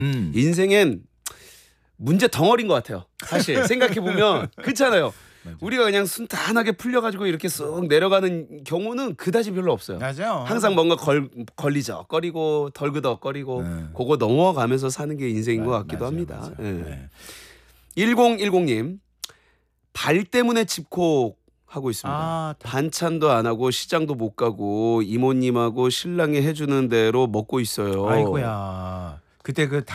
인생엔 문제 덩어리인 것 같아요. 사실 생각해보면 그렇잖아요. 우리가 그냥 순탄하게 풀려가지고 이렇게 쑥 내려가는 경우는 그다지 별로 없어요. 맞아요. 항상 뭔가 걸리적거리고 덜그덕거리고 그거 넘어가면서 사는 게 인생인 것 같기도 합니다. 네. 1010님 발 때문에 집콕 하고 있습니다. 반찬도 안 하고 시장도 못 가고 이모님하고 신랑이 해주는 대로 먹고 있어요. 아이고야. 그때 그